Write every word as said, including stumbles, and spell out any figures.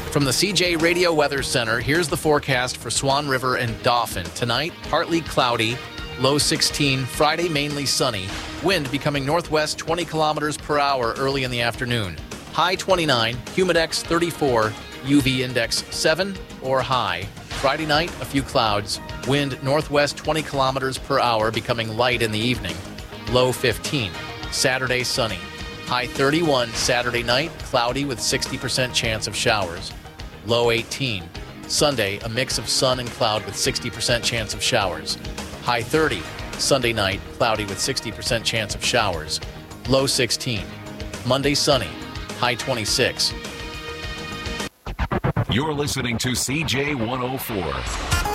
From the C J Radio Weather Center, here's the forecast for Swan River and Dauphin. Tonight, partly cloudy, low sixteen. Friday, mainly sunny. Wind becoming northwest twenty kilometers per hour early in the afternoon. High twenty-nine, humidex thirty-four, U V index seven or high. Friday night, a few clouds. Wind northwest twenty kilometers per hour, becoming light in the evening. Low fifteen. Saturday, sunny. High thirty-one. Saturday night, cloudy with sixty percent chance of showers. Low eighteen. Sunday, a mix of sun and cloud with sixty percent chance of showers. High thirty. Sunday night, cloudy with sixty percent chance of showers. Low sixteen. Monday, sunny. High twenty-six. You're listening to C J one oh four.